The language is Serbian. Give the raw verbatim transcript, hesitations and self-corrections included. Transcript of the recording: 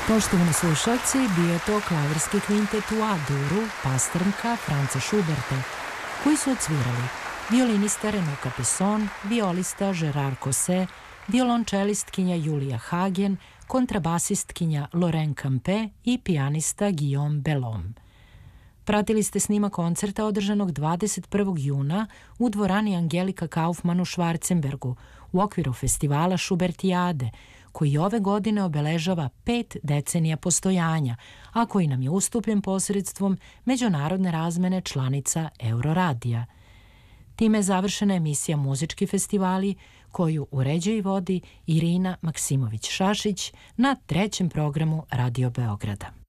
Poštovani slušalci, bio je to klavirski kvintet u A-duru Pasternak Franca Schuberta, koji su odsvirali violinista Renaud Capisson, violista Gérard Cosset, violončelistkinja Julia Hagen, kontrabasistkinja Lorraine Campé i pijanista Guillaume Bellhomme. Pratili ste snima koncerta održanog dvadeset prvog juna u dvorani Angelika Kaufmann u Schwarzenbergu u okviru festivala Šubertijade, koji ove godine obeležava pet decenija postojanja, a koji nam je ustupljen posredstvom međunarodne razmene članica Euroradija. Time je završena emisija Muzički festivali, koju uređuje i vodi Irina Maksimović-Šašić na trećem programu Radio Beograda.